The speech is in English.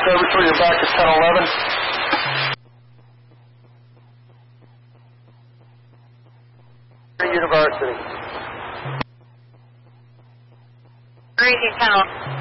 Observatory, you're back at 1011. University. Greasy Town.